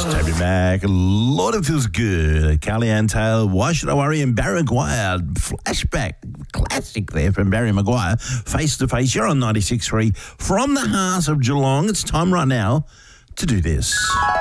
Toby Mac, Lord, it feels good. Kellyanne Taylor, Why Should I Worry? And Barry Maguire, flashback, classic there from Barry Maguire, Face to Face. You're on 96.3 from the heart of Geelong. It's time right now to do this.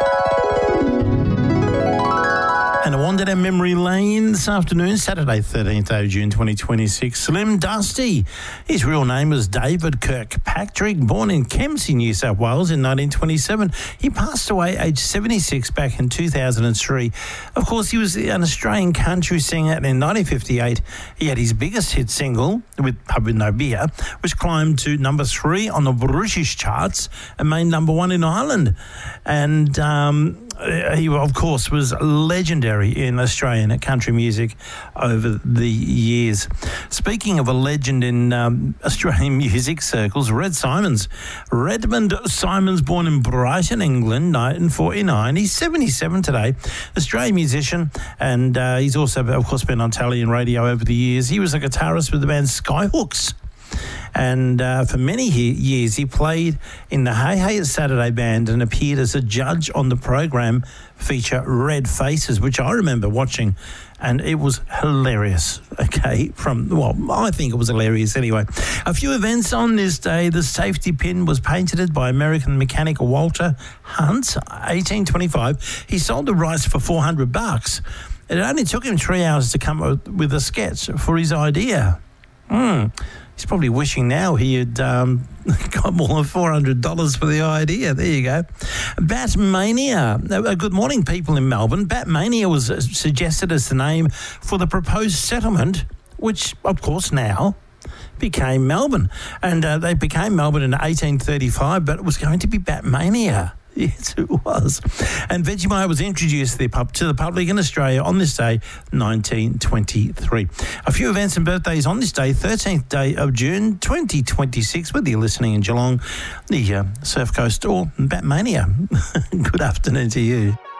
And I wandered down memory lane this afternoon, Saturday, 13th of June 2026. Slim Dusty. His real name was David Kirkpatrick, born in Kempsey, New South Wales in 1927. He passed away aged 76 back in 2003. Of course, he was an Australian country singer, and in 1958, he had his biggest hit single, with Pub With No Beer, which climbed to number 3 on the British charts and made number 1 in Ireland. And he, of course, was legendary in Australian country music over the years. Speaking of a legend in Australian music circles, Redmond Simons, born in Brighton, England, 1949. He's 77 today, Australian musician, and he's also, of course, been on telly and radio over the years. He was a guitarist with the band Skyhooks. And for many years, he played in the Hey Hey It's Saturday band and appeared as a judge on the program feature Red Faces, which I remember watching, and it was hilarious, okay? I think it was hilarious anyway. A few events on this day. The safety pin was painted by American mechanic Walter Hunt, 1825. He sold the rights for $400. It only took him 3 hours to come up with a sketch for his idea. He's probably wishing now he had got more than $400 for the idea. There you go. Batmania. Good morning, people in Melbourne. Batmania was suggested as the name for the proposed settlement, which, of course, now became Melbourne. And they became Melbourne in 1835, but it was going to be Batmania. Yes, it was. And Vegemite was introduced to the public in Australia on this day, 1923. A few events and birthdays on this day, 13th day of June, 2026, whether you're listening in Geelong, the Surf Coast, or Batmania. Good afternoon to you.